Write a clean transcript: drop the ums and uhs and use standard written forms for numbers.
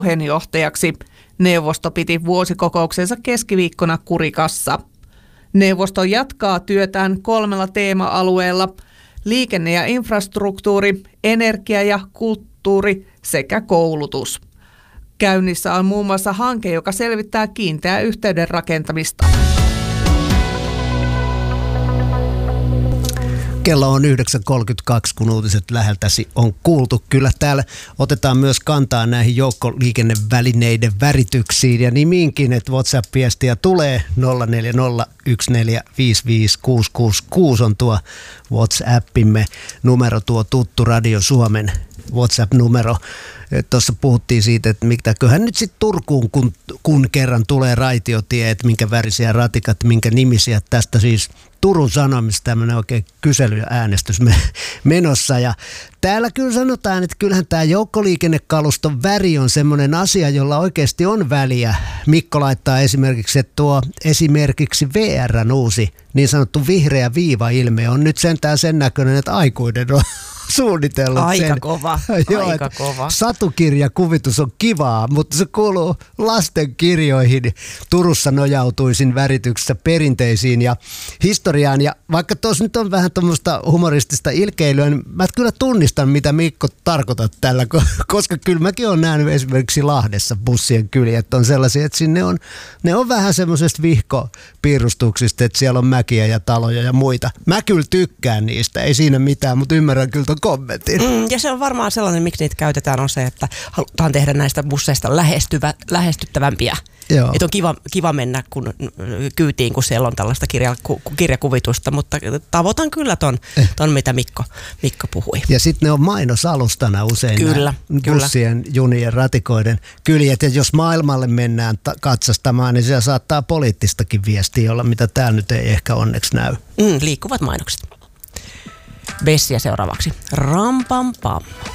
puheenjohtajaksi. Neuvosto piti vuosikokouksensa keskiviikkona Kurikassa. Neuvosto jatkaa työtään 3 teema-alueella: liikenne ja infrastruktuuri, energia ja kulttuuri sekä koulutus. Käynnissä on muun muassa hanke, joka selvittää kiinteän yhteyden rakentamista. Kello on 9.32, kun uutiset läheltäsi on kuultu. Kyllä täällä otetaan myös kantaa näihin joukkoliikennevälineiden värityksiin ja nimiinkin, että WhatsApp-viestiä tulee 0401455666 on tuo WhatsAppimme numero, tuo tuttu Radio Suomen WhatsApp-numero. Tuossa puhuttiin siitä, että mitäköhän nyt sitten Turkuun, kun kerran tulee raitiotie, että minkä värisiä ratikat, minkä nimisiä. Tästä siis Turun Sanomissa tämmöinen oikein kysely- ja äänestys menossa. Ja täällä kyllä sanotaan, että kyllähän tämä joukkoliikennekaluston väri on semmoinen asia, jolla oikeasti on väliä. Mikko laittaa esimerkiksi, että tuo esimerkiksi VR:n uusi niin sanottu vihreä viiva-ilme on nyt sentään sen näköinen, että aikuinen on suunnitellut aika sen. Kova, Joo, aika kova. Satukirjakuvitus on kivaa, mutta se kuuluu lastenkirjoihin. Turussa nojautuisin värityksessä perinteisiin ja historiaan. Ja vaikka tuossa nyt on vähän tuommoista humoristista ilkeilyä, niin mä kyllä tunnistan, mitä Mikko tarkoitat tällä, koska kyllä mäkin olen nähnyt esimerkiksi Lahdessa bussien kyljet on sellaisia, että ne on vähän semmoisesta vihkopiirustuksista, että siellä on mäkiä ja taloja ja muita. Mä kyllä tykkään niistä, ei siinä mitään, mutta ymmärrän kyllä ton kommentin. Ja se on varmaan sellainen, miksi niitä käytetään, on se, että halutaan tehdä näistä busseista lähestyttävämpiä. Joo. Että on kiva mennä kyytiin, kun siellä on tällaista kirjakuvitusta, mutta tavoitan kyllä ton mitä Mikko puhui. Ja sitten ne on mainosalustana usein kyllä, bussien, junien, ratikoiden kyljet. Ja jos maailmalle mennään katsastamaan, niin siellä saattaa poliittistakin viestiä olla, mitä täällä nyt ei ehkä onneksi näy. Liikkuvat mainokset. Bessiä seuraavaksi. Rampampam.